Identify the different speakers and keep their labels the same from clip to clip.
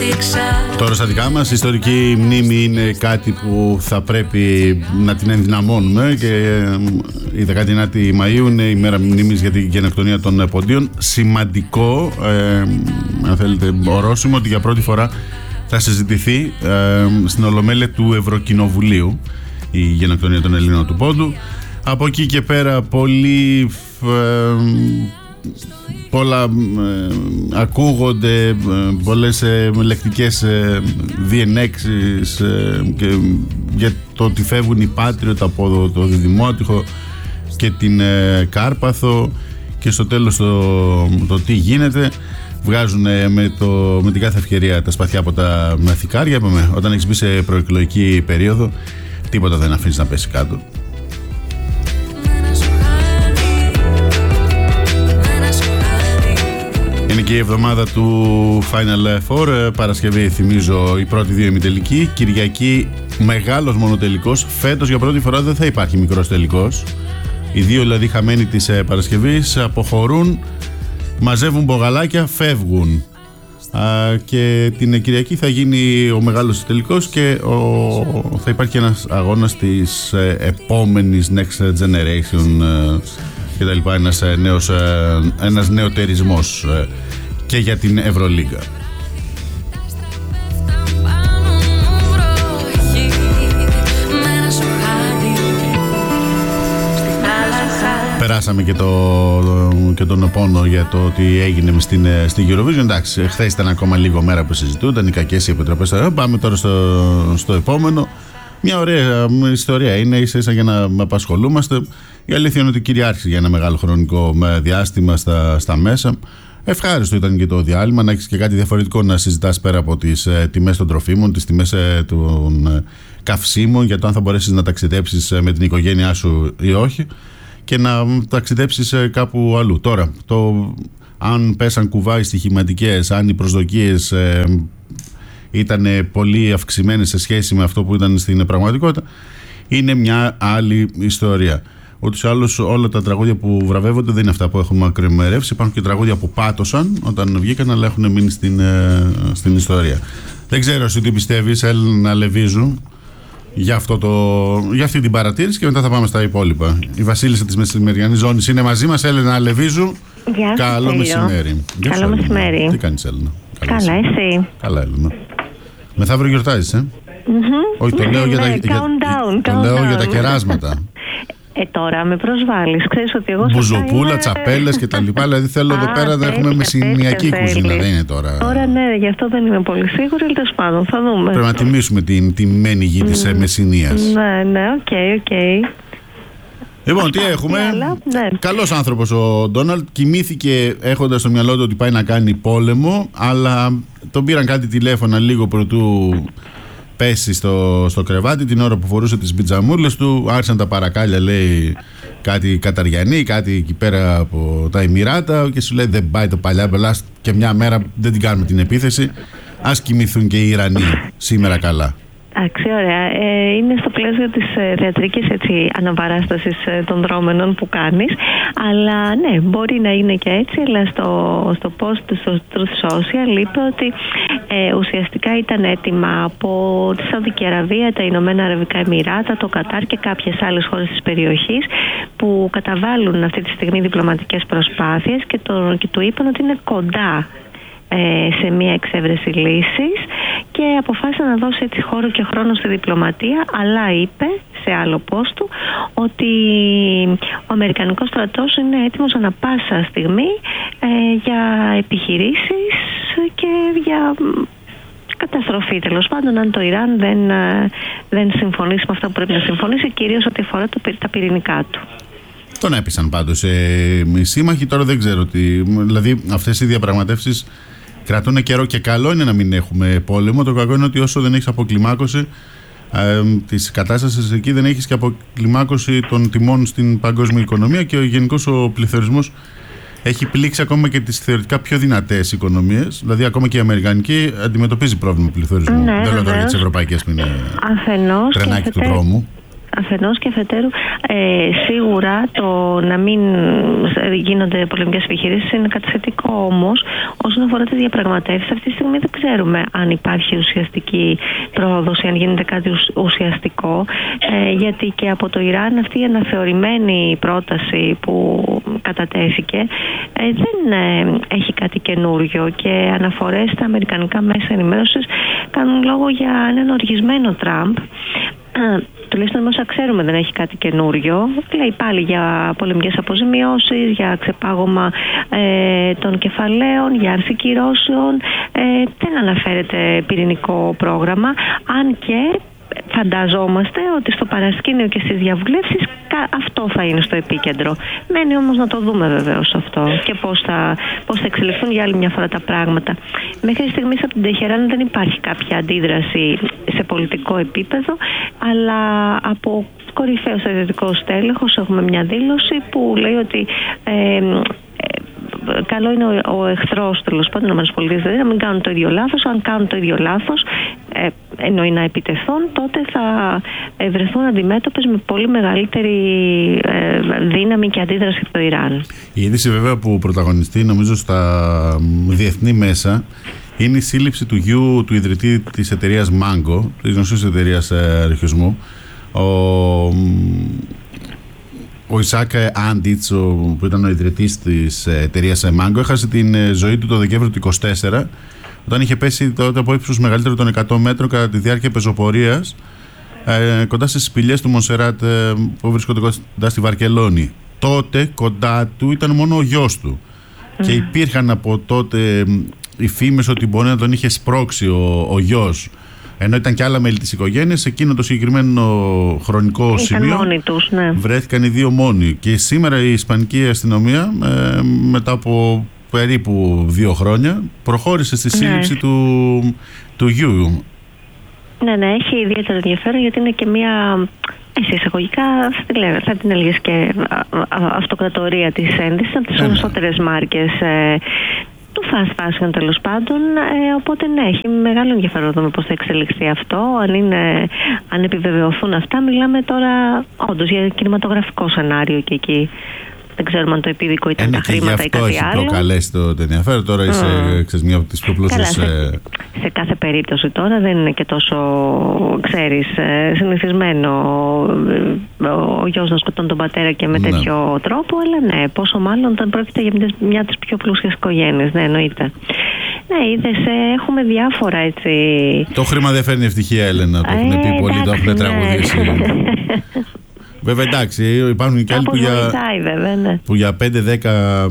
Speaker 1: Τώρα στα δικά μας η ιστορική μνήμη είναι κάτι που θα πρέπει να την ενδυναμώνουμε και η 19η Μαΐου είναι η μέρα μνήμης για την γενοκτονία των Ποντίων. Σημαντικό, αν θέλετε, ορόσημο ότι για πρώτη φορά θα συζητηθεί στην Ολομέλεια του Ευρωκοινοβουλίου η γενοκτονία των Ελλήνων του Πόντου. Από εκεί και πέρα πολλά ακούγονται, πολλές λεκτικές διενέξεις για το ότι φεύγουν οι Patriot από το Διδημότυχο και την Κάρπαθο και στο τέλος το τι γίνεται. Βγάζουν με την κάθε ευκαιρία τα σπαθιά από τα μαθηκάρια. Όταν έχεις μπει σε προεκλογική περίοδο, τίποτα δεν αφήνεις να πέσει κάτω. Είναι και η εβδομάδα του Final Four. Παρασκευή, θυμίζω, οι πρώτοι δύο ημιτελικοί. Κυριακή, μεγάλος μονοτελικός. Φέτος για πρώτη φορά δεν θα υπάρχει μικρός τελικός. Οι δύο δηλαδή χαμένοι της Παρασκευής αποχωρούν, μαζεύουν μπογαλάκια, φεύγουν. Και την Κυριακή θα γίνει ο μεγάλος τελικός και θα υπάρχει ένας αγώνας της επόμενης Next Generation και τα λοιπά, ένας νεοτερισμός και για την Ευρωλίγκα. Περάσαμε και τον πόνο για το ότι έγινε στην Eurovision. Εντάξει, χθες ήταν ακόμα λίγο μέρα που συζητούνταν οι κακές οι επιτροπές. Πάμε τώρα στο επόμενο. Μια ωραία ιστορία είναι, ίσα για να απασχολούμαστε. Η αλήθεια είναι ότι κυριάρχησε για ένα μεγάλο χρονικό διάστημα στα μέσα. Ευχάριστο ήταν και το διάλειμμα, να έχεις και κάτι διαφορετικό να συζητάς πέρα από τις τιμές των τροφίμων, τις τιμές των καυσίμων, για το αν θα μπορέσεις να ταξιδέψεις με την οικογένειά σου ή όχι και να ταξιδέψεις κάπου αλλού. Τώρα, αν πέσαν κουβάι στοιχηματικές, αν οι προσδοκίες ήταν πολύ αυξημένες σε σχέση με αυτό που ήταν στην πραγματικότητα, είναι μια άλλη ιστορία. Ούτως ή άλλως όλα τα τραγούδια που βραβεύονται δεν είναι αυτά που έχουμε ακρεμερεύσει. Υπάρχουν και τραγούδια που πάτωσαν όταν βγήκαν, αλλά έχουν μείνει στην ιστορία. Δεν ξέρω εσύ τι πιστεύεις, Έλληνα Λεβίζου, για αυτή την παρατήρηση και μετά θα πάμε στα υπόλοιπα. Η Βασίλισσα της Μεσημεριανής Ζώνης είναι μαζί μας. Έλληνα Λεβίζου, καλό μεσημέρι.
Speaker 2: Καλό μεσημέρι.
Speaker 1: Τι κάνεις, Έλληνα?
Speaker 2: Καλά, εσύ?
Speaker 1: Καλά, Έλληνα. Μεθαύριο γιορτάζεις, Όχι, το λέω για τα κεράσματα.
Speaker 2: Τώρα με προσβάλλεις. Ξέρεις ότι εγώ
Speaker 1: μπουζοπούλα, τσαπέλες και τα λοιπά. Δηλαδή θέλω εδώ πέρα να έχουμε μεσηνιακή κουζίνα. Δεν είναι τώρα.
Speaker 2: Τώρα ναι, γι' αυτό δεν είμαι πολύ σίγουρη. Αλλά τέλος πάντων θα δούμε.
Speaker 1: Πρέπει να τιμήσουμε την τιμημένη γη της Μεσσηνίας.
Speaker 2: Ναι, οκ.
Speaker 1: Λοιπόν, τι έχουμε?
Speaker 2: Ναι.
Speaker 1: Καλός άνθρωπος ο Ντόναλντ. Κοιμήθηκε έχοντας στο μυαλό του ότι πάει να κάνει πόλεμο, αλλά τον πήραν κάτι τηλέφωνα λίγο πρωτού πέσει στο κρεβάτι, την ώρα που φορούσε τις πιτζαμούρλες του. Άρχισαν τα παρακάλια, λέει, κάτι Καταριανή, κάτι εκεί πέρα από τα Εμιράτα, και σου λέει δεν πάει το παλιά μπελάς και μια μέρα δεν την κάνουμε την επίθεση. Ας κοιμηθούν και οι Ιρανοί σήμερα καλά.
Speaker 2: Εντάξει, ωραία. Είναι στο πλαίσιο της θεατρικής αναπαράστασης των δρόμενων που κάνεις. Αλλά ναι, μπορεί να είναι και έτσι. Αλλά στο post στο Truth Social είπε ότι ουσιαστικά ήταν έτοιμα από τη Σαουδική Αραβία, τα Ηνωμένα Αραβικά Εμιράτα, το Κατάρ και κάποιες άλλες χώρες της περιοχής που καταβάλουν αυτή τη στιγμή διπλωματικές προσπάθειες και του είπαν ότι είναι κοντά σε μια εξέβρεση λύσης και αποφάσισε να δώσει έτσι χώρο και χρόνο στη διπλωματία, αλλά είπε σε άλλο post του ότι ο Αμερικανικός στρατός είναι έτοιμος ανα πάσα στιγμή για επιχειρήσεις και για καταστροφή, τέλος πάντων, αν το Ιράν δεν συμφωνήσει με αυτά που πρέπει να συμφωνήσει, κυρίως ό,τι αφορά τα πυρηνικά του.
Speaker 1: Τον έπεισαν πάντως οι σύμμαχοι. Τώρα δεν ξέρω τι. Δηλαδή αυτές οι διαπραγματεύσεις κρατούν καιρό και καλό είναι να μην έχουμε πόλεμο. Το κακό είναι ότι όσο δεν έχεις αποκλιμάκωση της κατάστασης εκεί, δεν έχεις και αποκλιμάκωση των τιμών στην παγκόσμια οικονομία και γενικώς ο πληθωρισμός έχει πλήξει ακόμα και τις θεωρητικά πιο δυνατές οικονομίες. Δηλαδή ακόμα και η αμερικανική αντιμετωπίζει πρόβλημα πληθωρισμού.
Speaker 2: Ναι,
Speaker 1: δεν λέω τώρα για τις ευρωπαϊκές που είναι
Speaker 2: αφενός
Speaker 1: τρενάκι του δρόμου.
Speaker 2: αφενός και αφετέρου σίγουρα το να μην γίνονται πολεμικές επιχειρήσεις είναι κάτι θετικό, όμως όσον αφορά τις διαπραγματεύσεις αυτή τη στιγμή δεν ξέρουμε αν υπάρχει ουσιαστική πρόοδος ή αν γίνεται κάτι ουσιαστικό, γιατί και από το Ιράν αυτή η αναθεωρημένη πρόταση που κατατέθηκε δεν έχει κάτι καινούριο και αναφορές στα αμερικανικά μέσα ενημέρωσης κάνουν λόγο για έναν οργισμένο Τραμπ. Τουλάχιστον όσα ξέρουμε δεν έχει κάτι καινούριο. Λέει πάλι για πολεμικές αποζημιώσεις, για ξεπάγωμα των κεφαλαίων, για άρση κυρώσεων. Δεν αναφέρεται πυρηνικό πρόγραμμα, αν και φανταζόμαστε ότι στο παρασκήνιο και στις διαβουλεύσεις αυτό θα είναι στο επίκεντρο. Μένει όμως να το δούμε βεβαίως αυτό και πώς θα εξελιχθούν για άλλη μια φορά τα πράγματα. Μέχρι στιγμής από την Τεχεράν δεν υπάρχει κάποια αντίδραση σε πολιτικό επίπεδο, αλλά από κορυφαίο στρατιωτικό στέλεχος έχουμε μια δήλωση που λέει ότι καλό είναι ο εχθρός, τέλος πάντων, ΗΠΑ, να μην κάνουν το ίδιο λάθος. Αν κάνουν το ίδιο λάθος, εννοεί να επιτεθούν, τότε θα βρεθούν αντιμέτωπες με πολύ μεγαλύτερη δύναμη και αντίδραση από το Ιράν.
Speaker 1: Η είδηση βέβαια που πρωταγωνιστεί νομίζω στα διεθνή μέσα είναι η σύλληψη του γιου του ιδρυτή της εταιρείας Mango, της γνωστής εταιρείας ριχισμού. Ο Ισάκ Άντιτς, που ήταν ο ιδρυτής της εταιρείας Mango, έχασε την ζωή του το Δεκέμβριο του 2024, όταν είχε πέσει τότε από ύψος μεγαλύτερο των 100 μέτρων κατά τη διάρκεια πεζοπορίας κοντά στις σπηλιές του Μονσεράτ που βρίσκονται κοντά στη Βαρκελόνη. Τότε κοντά του ήταν μόνο ο γιος του και υπήρχαν από τότε οι φήμες ότι μπορεί να τον είχε σπρώξει ο γιος, ενώ ήταν και άλλα μέλη της οικογένειας. Σε εκείνο το συγκεκριμένο χρονικό σημείο
Speaker 2: μόνοι τους, ναι.
Speaker 1: Βρέθηκαν οι δύο μόνοι. Και σήμερα η Ισπανική αστυνομία, μετά από περίπου 2 χρόνια, προχώρησε στη σύλληψη του γιου. Ναι,
Speaker 2: έχει ιδιαίτερο ενδιαφέρον, γιατί είναι και μια, εισαγωγικά θα την έλεγες και αυτοκρατορία της ένδυσης, από τις γνωστότερες μάρκες του fast fashion, τέλος πάντων, οπότε ναι, έχει μεγάλο ενδιαφέρον να δούμε πώς θα εξελιχθεί αυτό. Αν επιβεβαιωθούν αυτά, μιλάμε τώρα όντως για κινηματογραφικό σενάριο και εκεί. Δεν ξέρουμε αν το επίδικο ήταν τα χρήματα ή κάτι άλλο.
Speaker 1: Και γι' αυτό έχει προκαλέσει το ενδιαφέρον. Τώρα είσαι μια από τις πιο πλούσιες.
Speaker 2: Σε κάθε περίπτωση τώρα δεν είναι και τόσο, συνηθισμένο ο γιος να σκοτώνει τον πατέρα και με τέτοιο τρόπο, αλλά ναι, πόσο μάλλον όταν πρόκειται για μια από τις πιο πλούσιες οικογένειες. Ναι, εννοείται. Ναι, είδες, έχουμε διάφορα έτσι.
Speaker 1: Το χρήμα δεν φέρνει ευτυχία, Έλενα. Το έχουν πει πολλοί, το έχουν τραγουδήσει. Βέβαια, εντάξει, υπάρχουν και άλλοι που για 5-10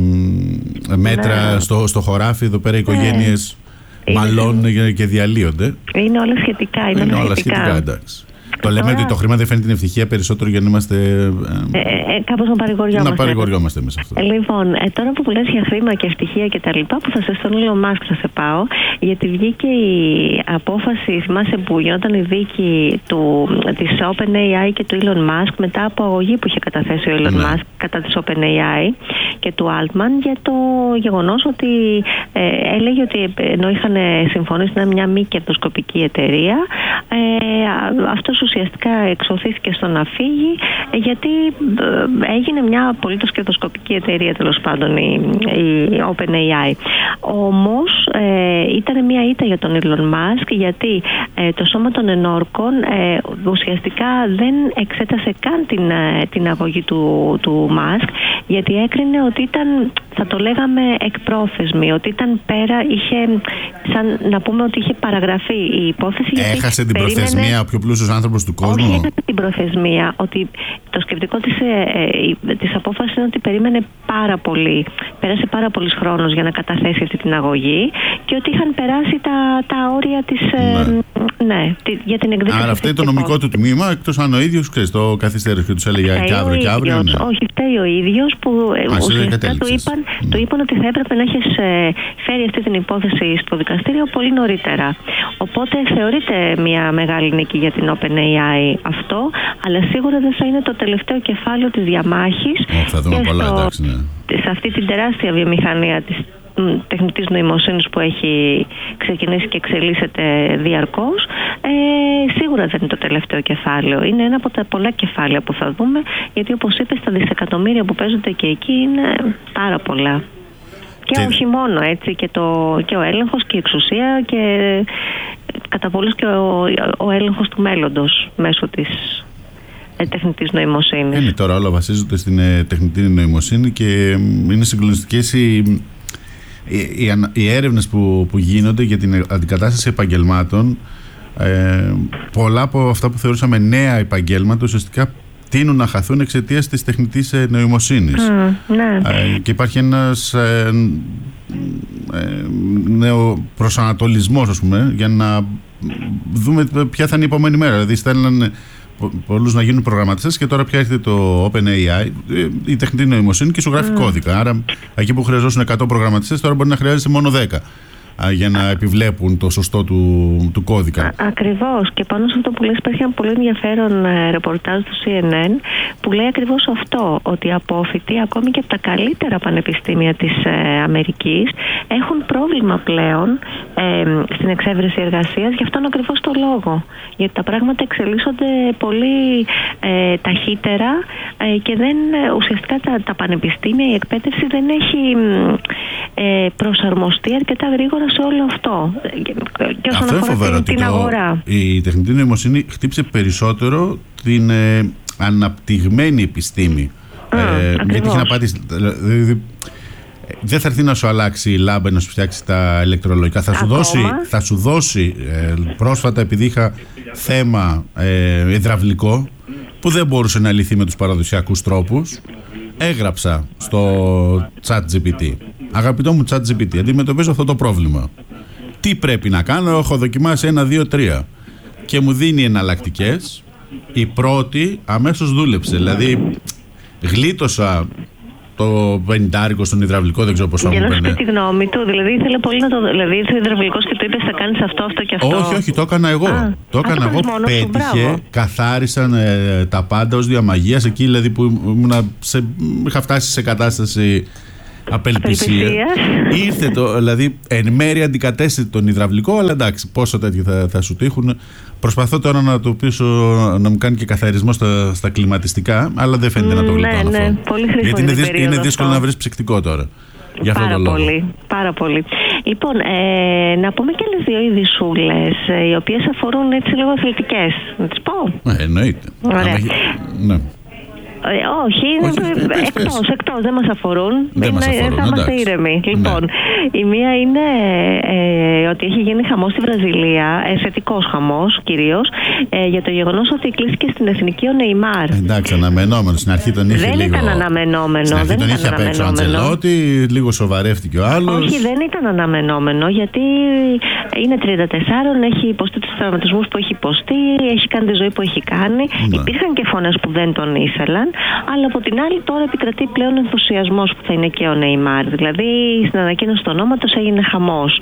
Speaker 1: μέτρα στο χωράφι εδώ πέρα οι οικογένειες μαλώνουν και διαλύονται.
Speaker 2: Είναι όλα σχετικά.
Speaker 1: Είναι όλα σχετικά, εντάξει. Το λέμε ότι το χρήμα δεν φέρνει την ευτυχία περισσότερο για να είμαστε.
Speaker 2: Κάπως να παρηγοριόμαστε.
Speaker 1: Να παρηγοριόμαστε μέσα αυτό.
Speaker 2: Λοιπόν, τώρα που λες για χρήμα και ευτυχία και τα λοιπά, που θα σε στον Elon Musk θα σε πάω, γιατί βγήκε η απόφαση, θυμάσαι που γινόταν η δίκη της OpenAI και του Elon Musk μετά από αγωγή που είχε καταθέσει ο Elon Musk κατά της OpenAI και του Altman, για το γεγονός ότι έλεγε ότι ενώ είχαν συμφωνήσει να είναι μια μη κερδοσκοπική εταιρεία, αυτός ουσιαστικά εξωθήθηκε στο να φύγει, γιατί έγινε μια απολύτως κερδοσκοπική εταιρεία, τέλος πάντων, η OpenAI. Όμως ήταν μια ήττα για τον Elon Musk, γιατί το Σώμα των Ενόρκων ουσιαστικά δεν εξέτασε καν την αγωγή του Musk, γιατί έκρινε ότι ήταν, θα το λέγαμε, εκπρόθεσμη, ότι ήταν πέρα, σαν να πούμε ότι είχε παραγραφεί η υπόθεση.
Speaker 1: Έχασε την προθεσμία ο πιο πλούσιος άνθρωπος του κόσμου.
Speaker 2: Όχι, έχασε την προθεσμία. Ότι το σκεπτικό της απόφασης είναι ότι περίμενε πάρα πολύ. Πέρασε πάρα πολύς χρόνος για να καταθέσει αυτή την αγωγή και ότι είχαν περάσει τα όρια της. Ναι, για την εκδίκαση.
Speaker 1: Άρα αυτό είναι το νομικό του τμήμα, εκτός αν ο ίδιος το καθυστέρησε και τους έλεγε και αύριο και αύριο. Ναι.
Speaker 2: Όχι, φταίει ο ίδιος που ουσιαστικά του είπαν ότι θα έπρεπε να έχεις φέρει αυτή την υπόθεση στο δικαστήριο πολύ νωρίτερα. Οπότε θεωρείται μια μεγάλη νίκη για την OpenAI αυτό, αλλά σίγουρα δεν θα είναι το τελευταίο κεφάλαιο της διαμάχης.
Speaker 1: Θα δούμε πολλά, εντάξει, ναι.
Speaker 2: Σε αυτή την τεράστια βιομηχανία τεχνητής νοημοσύνης που έχει ξεκινήσει και εξελίσσεται διαρκώς, σίγουρα δεν είναι το τελευταίο κεφάλαιο. Είναι ένα από τα πολλά κεφάλαια που θα δούμε, γιατί όπως είπες, τα δισεκατομμύρια που παίζονται και εκεί είναι πάρα πολλά. Και όχι μόνο, έτσι, και ο έλεγχος και η εξουσία και κατά πολλούς και ο έλεγχος του μέλλοντος μέσω της τεχνητής νοημοσύνης.
Speaker 1: Τώρα όλα βασίζονται στην τεχνητή νοημοσύνη και είναι συγκλονιστικές οι έρευνες που γίνονται για την αντικατάσταση επαγγελμάτων. Πολλά από αυτά που θεωρούσαμε νέα επαγγέλματα ουσιαστικά τείνουν να χαθούν εξαιτίας της τεχνητής νοημοσύνης.
Speaker 2: Ναι.
Speaker 1: Και υπάρχει ένας νέο προσανατολισμός, ας πούμε, για να δούμε ποια θα είναι η επόμενη μέρα. Δηλαδή στέλνανε πολλούς να γίνουν προγραμματιστές και τώρα πια έρχεται το OpenAI, η τεχνητή νοημοσύνη, και σου γράφει κώδικα. Άρα εκεί που χρειαζόσουν 100 προγραμματιστές, τώρα μπορεί να χρειάζεσαι μόνο 10 για να επιβλέπουν το σωστό του κώδικα.
Speaker 2: Ακριβώς. Και πάνω σε αυτό που λες, υπάρχει ένα πολύ ενδιαφέρον ρεπορτάζ του CNN που λέει ακριβώς αυτό, ότι οι απόφοιτοι ακόμη και από τα καλύτερα πανεπιστήμια της Αμερικής έχουν πρόβλημα πλέον στην εξέβρεση εργασίας, γι' αυτόν ακριβώς το λόγο. Γιατί τα πράγματα εξελίσσονται πολύ ταχύτερα και ουσιαστικά τα πανεπιστήμια, η εκπαίδευση δεν έχει προσαρμοστεί αρκετά γρήγορα σε όλο αυτό. Και όσον
Speaker 1: αυτό
Speaker 2: αφορά την αγορά.
Speaker 1: Η τεχνητή νοημοσύνη χτύπησε περισσότερο την αναπτυγμένη επιστήμη. Γιατί είχε να πατήσει. Δεν θα έρθει να σου αλλάξει η λάμπα, να σου φτιάξει τα ηλεκτρολογικά. Θα σου δώσει πρόσφατα, επειδή είχα θέμα υδραυλικό που δεν μπορούσε να λυθεί με τους παραδοσιακούς τρόπους, έγραψα στο ChatGPT: αγαπητό μου ChatGPT, αντιμετωπίζω αυτό το πρόβλημα. Τι πρέπει να κάνω? Έχω δοκιμάσει 1, 2, 3 και μου δίνει εναλλακτικές. Η πρώτη αμέσως δούλεψε. Δηλαδή γλίτωσα το 50 στον υδραυλικό, δεν ξέρω πώς θα μου
Speaker 2: έπαιρνε.
Speaker 1: Για
Speaker 2: να σου πει τη γνώμη του, δηλαδή ήθελε πολύ να το. Δηλαδή ήρθε ο υδραυλικός και του είπε: θα κάνεις αυτό, αυτό και αυτό.
Speaker 1: Όχι, το έκανα εγώ. Το έκανα εγώ. Πέτυχε, καθάρισαν τα πάντα ως διαμαγείας. Εκεί δηλαδή που είχα φτάσει σε κατάσταση απελπισία. Ήρθε δηλαδή εν μέρει αντικατέστησε τον υδραυλικό, αλλά εντάξει, πόσο τέτοιο θα σου τύχουν. Προσπαθώ τώρα να το πείσω να μου κάνει και καθαρισμό στα κλιματιστικά, αλλά δεν φαίνεται να το γλιτώνω αυτό.
Speaker 2: Ναι, πολύ
Speaker 1: γιατί είναι δύσκολο να βρεις ψυκτικό τώρα. Για αυτό το λόγο.
Speaker 2: Πάρα πολύ. Λοιπόν, να πούμε και άλλες δύο ειδισούλες, οι οποίες αφορούν έτσι λίγο αθλητικές. Να τις πω?
Speaker 1: Εννοείται.
Speaker 2: Ωραία.
Speaker 1: Ναι.
Speaker 2: Όχι, εκτός, δεν μας αφορούν. Θα είμαστε ήρεμοι. Λοιπόν, η μία είναι ότι έχει γίνει χαμός στη Βραζιλία, θετικός χαμός κυρίως, για το γεγονός ότι κλείστηκε στην εθνική ο Νεϊμάρ.
Speaker 1: Εντάξει, αναμενόμενο. Στην αρχή τον είχε
Speaker 2: δεν
Speaker 1: λίγο.
Speaker 2: Ήταν αναμενόμενο.
Speaker 1: Στην αρχή τον είχε απ' έξω ο Αντσελότη, λίγο σοβαρεύτηκε ο άλλος.
Speaker 2: Όχι, δεν ήταν αναμενόμενο, γιατί είναι 34, έχει υποστεί τους τραυματισμούς που έχει υποστεί, έχει κάνει τη ζωή που έχει κάνει. Υπήρχαν και φωνές που δεν τον ήθελαν. Αλλά από την άλλη τώρα επικρατεί πλέον ενθουσιασμός που θα είναι και ο Νεϊμάρ. Δηλαδή στην ανακοίνωση του ονόματος έγινε χαμός.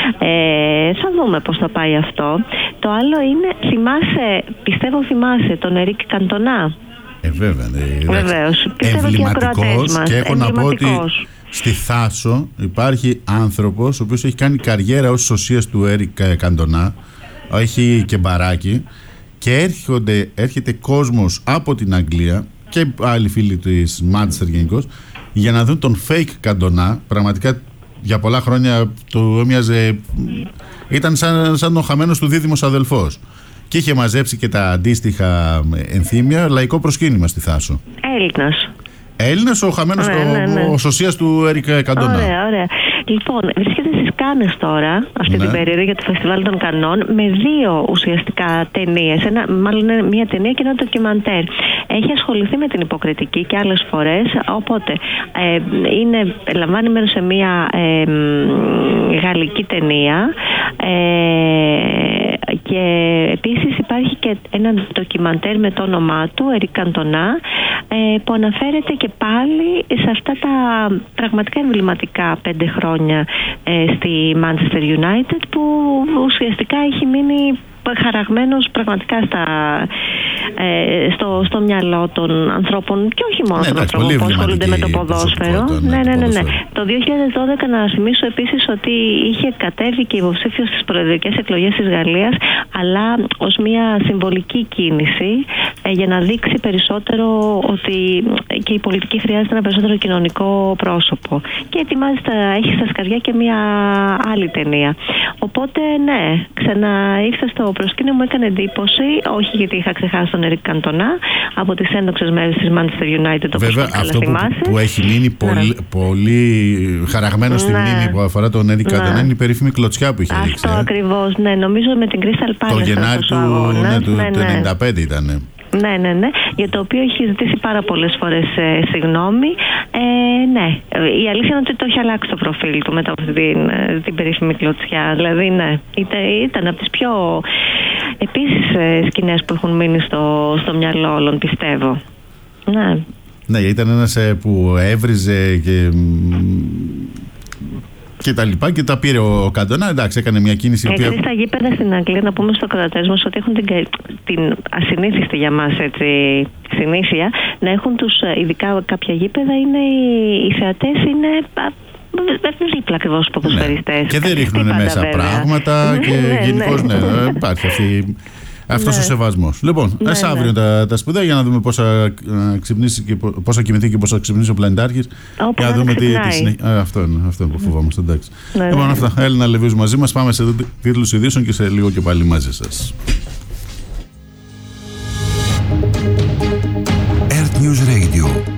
Speaker 2: Θα δούμε πώς θα πάει αυτό. Το άλλο είναι, θυμάσαι τον Ερικ Καντονά?
Speaker 1: Βέβαια.
Speaker 2: Βεβαίως.
Speaker 1: Εμβληματικός, και έχω να πω ότι στη Θάσο υπάρχει άνθρωπος ο οποίος έχει κάνει καριέρα ως σωσίας του Ερικ Καντονά. Έχει και μπαράκι και έρχεται κόσμος από την Αγγλία και άλλοι φίλοι της Manchester γενικώς για να δουν τον fake Καντονά. Πραγματικά για πολλά χρόνια του έμοιαζε, ήταν σαν ο χαμένος του δίδυμος αδελφός, και είχε μαζέψει και τα αντίστοιχα ενθύμια, λαϊκό προσκύνημα στη Θάσο. Έλληνας ο χαμένος, ο σωσίας του Ερικ Καντονά.
Speaker 2: Ωραία. Λοιπόν, βρίσκεται στις Κάνες τώρα, αυτή την περίοδο, για το Φεστιβάλ των Κανών, με δύο ουσιαστικά ταινίες. Μάλλον είναι μια ταινία και ένα ντοκιμαντέρ. Έχει ασχοληθεί με την υποκριτική και άλλες φορές, οπότε λαμβάνει μέρος σε μια γαλλική ταινία, και επίσης υπάρχει και ένα ντοκιμαντέρ με το όνομά του, Ερικ Καντονά, που αναφέρεται και πάλι σε αυτά τα πραγματικά εμβληματικά 5 χρόνια στη Manchester United, που ουσιαστικά έχει μείνει χαραγμένος πραγματικά στο μυαλό των ανθρώπων και όχι μόνο των ανθρώπων που ασχολούνται με το ποδόσφαιρο. Ναι. Το 2012 να θυμίσω επίσης ότι είχε κατέβει και υποψήφιος στις προεδρικές εκλογές της Γαλλίας, αλλά ως μια συμβολική κίνηση για να δείξει περισσότερο ότι και η πολιτική χρειάζεται ένα περισσότερο κοινωνικό πρόσωπο. Και έχει στα σκαριά και μια άλλη ταινία. Οπότε ναι, ξαναήρθε στο προσκήνιο, μου έκανε εντύπωση, όχι γιατί είχα ξεχάσει τον Ερικ Καντονά από τις ένδοξες μέρες της Manchester United, όπως
Speaker 1: βέβαια αυτό που έχει μείνει πολύ χαραγμένο στη μνήμη που αφορά τον Ερικ Καντονά είναι η περίφημη κλωτσιά που είχε ρίξει.
Speaker 2: Αυτό ακριβώς, ναι, νομίζω με την Crystal Palace
Speaker 1: το Γενάρη του 1995 ήταν.
Speaker 2: Ναι, για το οποίο έχει ζητήσει πάρα πολλές φορές συγγνώμη. Ναι, η αλήθεια είναι ότι το έχει αλλάξει το προφίλ του μετά από την περίφημη κλωτσιά. Δηλαδή, ναι, ήταν από τις πιο επίσης σκηνές που έχουν μείνει στο μυαλό όλων, πιστεύω.
Speaker 1: Ναι, ήταν ένας που έβριζε και τα λοιπά και τα πήρε ο Καντονά. Εντάξει, έκανε μια κίνηση.
Speaker 2: Εξής, στα γήπεδα στην Αγγλία, να πούμε στους ακροατές μας ότι έχουν την ασυνήθιστη για μας συνήθεια να έχουν ειδικά κάποια γύπεδα, οι θεατές είναι δίπλα ακριβώς στους ποδοσφαιριστές.
Speaker 1: Και δεν ρίχνουν μέσα πράγματα και γενικώς υπάρχει αυτός ο σεβασμός. Λοιπόν, ας αύριο τα σπουδαία για να δούμε πώς θα κοιμηθεί και πώς θα ξυπνήσει ο πλανητάρχης. Για να δούμε τι συνέχεια. Αυτό είναι που φοβόμαστε. Εντάξει. Λοιπόν, αυτά. Έλληνα Λεβίους μαζί μας. Πάμε σε τίτλους ειδήσεων και σε λίγο και πάλι μαζί σας.
Speaker 3: Earth News Radio.